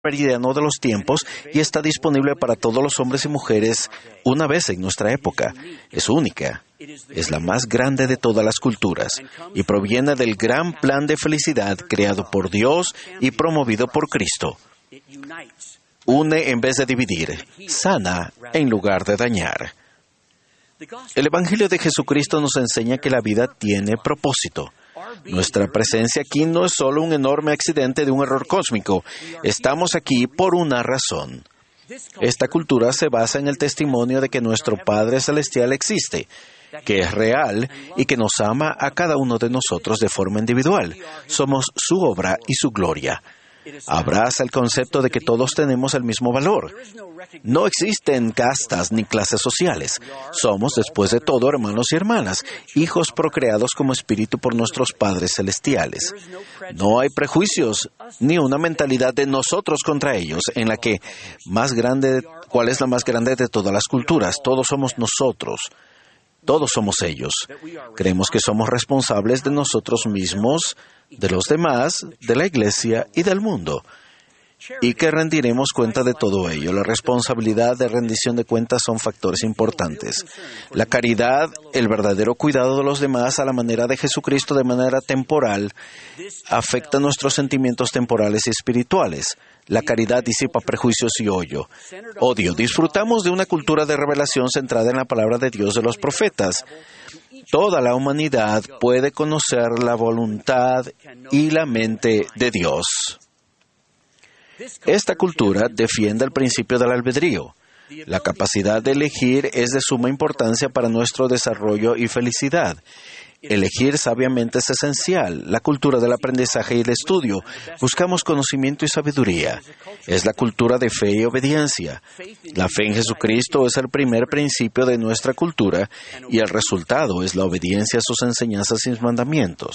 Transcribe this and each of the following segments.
meridiano de los tiempos y está disponible para todos los hombres y mujeres una vez en nuestra época. Es única. Es la más grande de todas las culturas y proviene del gran plan de felicidad creado por Dios y promovido por Cristo. Une en vez de dividir, sana en lugar de dañar. El Evangelio de Jesucristo nos enseña que la vida tiene propósito. Nuestra presencia aquí no es solo un enorme accidente de un error cósmico. Estamos aquí por una razón. Esta cultura se basa en el testimonio de que nuestro Padre Celestial existe, que es real y que nos ama a cada uno de nosotros de forma individual. Somos su obra y su gloria. Abraza el concepto de que todos tenemos el mismo valor. No existen castas ni clases sociales. Somos, después de todo, hermanos y hermanas, hijos procreados como espíritu por nuestros padres celestiales. No hay prejuicios ni una mentalidad de nosotros contra ellos, en la que ¿cuál es la más grande de todas las culturas? Todos somos nosotros. Todos somos ellos. Creemos que somos responsables de nosotros mismos, de los demás, de la Iglesia y del mundo, y que rendiremos cuenta de todo ello. La responsabilidad de rendición de cuentas son factores importantes. La caridad, el verdadero cuidado de los demás a la manera de Jesucristo de manera temporal, afecta nuestros sentimientos temporales y espirituales. La caridad disipa prejuicios y odio. Disfrutamos de una cultura de revelación centrada en la palabra de Dios de los profetas. Toda la humanidad puede conocer la voluntad y la mente de Dios. Esta cultura defiende el principio del albedrío. La capacidad de elegir es de suma importancia para nuestro desarrollo y felicidad. Elegir sabiamente es esencial. La cultura del aprendizaje y el estudio. Buscamos conocimiento y sabiduría. Es la cultura de fe y obediencia. La fe en Jesucristo es el primer principio de nuestra cultura y el resultado es la obediencia a sus enseñanzas y mandamientos.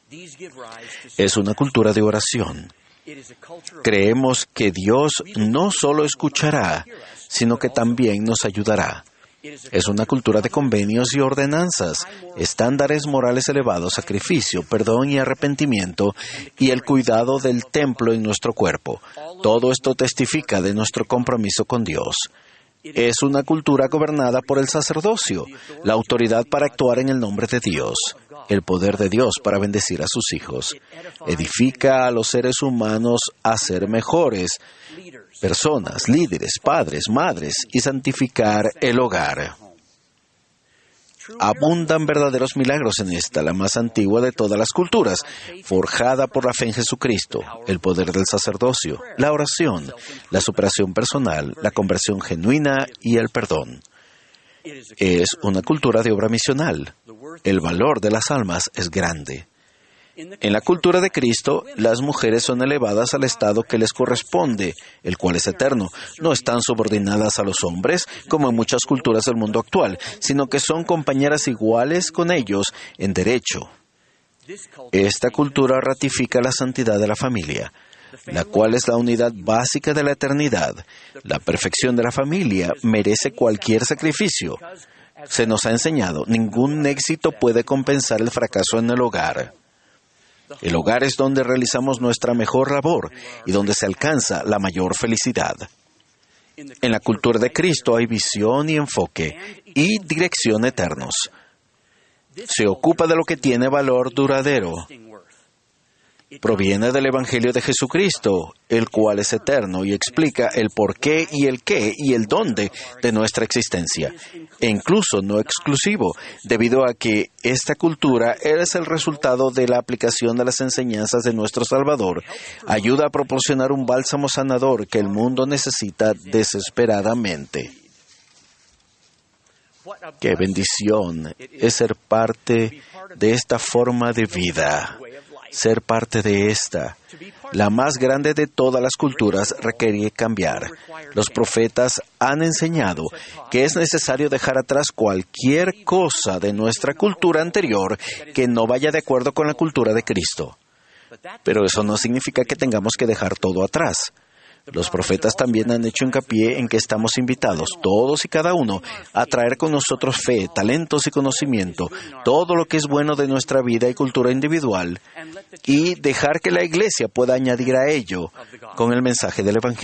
Es una cultura de oración. Creemos que Dios no solo escuchará, sino que también nos ayudará. Es una cultura de convenios y ordenanzas, estándares morales elevados, sacrificio, perdón y arrepentimiento, y el cuidado del templo en nuestro cuerpo. Todo esto testifica de nuestro compromiso con Dios. Es una cultura gobernada por el sacerdocio, la autoridad para actuar en el nombre de Dios, el poder de Dios para bendecir a sus hijos. Edifica a los seres humanos a ser mejores personas, líderes, padres, madres, y santificar el hogar. Abundan verdaderos milagros en esta, la más antigua de todas las culturas, forjada por la fe en Jesucristo, el poder del sacerdocio, la oración, la superación personal, la conversión genuina y el perdón. Es una cultura de obra misional. El valor de las almas es grande. En la cultura de Cristo, las mujeres son elevadas al estado que les corresponde, el cual es eterno. No están subordinadas a los hombres, como en muchas culturas del mundo actual, sino que son compañeras iguales con ellos en derecho. Esta cultura ratifica la santidad de la familia, la cual es la unidad básica de la eternidad. La perfección de la familia merece cualquier sacrificio. Se nos ha enseñado, ningún éxito puede compensar el fracaso en el hogar. El hogar es donde realizamos nuestra mejor labor y donde se alcanza la mayor felicidad. En la cultura de Cristo hay visión y enfoque y dirección eternos. Se ocupa de lo que tiene valor duradero. Proviene del Evangelio de Jesucristo, el cual es eterno y explica el porqué y el qué y el dónde de nuestra existencia, e incluso no exclusivo, debido a que esta cultura es el resultado de la aplicación de las enseñanzas de nuestro Salvador. Ayuda a proporcionar un bálsamo sanador que el mundo necesita desesperadamente. ¡Qué bendición es ser parte de esta forma de vida! Ser parte de esta, la más grande de todas las culturas, requiere cambiar. Los profetas han enseñado que es necesario dejar atrás cualquier cosa de nuestra cultura anterior que no vaya de acuerdo con la cultura de Cristo. Pero eso no significa que tengamos que dejar todo atrás. Los profetas también han hecho hincapié en que estamos invitados, todos y cada uno, a traer con nosotros fe, talentos y conocimiento, todo lo que es bueno de nuestra vida y cultura individual, y dejar que la Iglesia pueda añadir a ello con el mensaje del Evangelio.